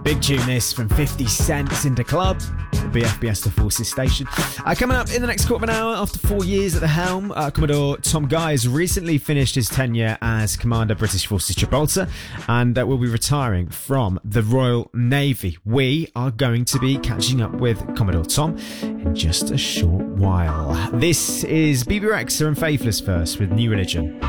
Big tune this from 50 Cent into Club, the BFBS The Forces station. Coming up in the next quarter of an hour, after 4 years at the helm, Commodore Tom Guy has recently finished his tenure as Commander British Forces Gibraltar and will be retiring from the Royal Navy. We are going to be catching up with Commodore Tom in just a short while. This is BB Rexha and Faithless First with New Religion.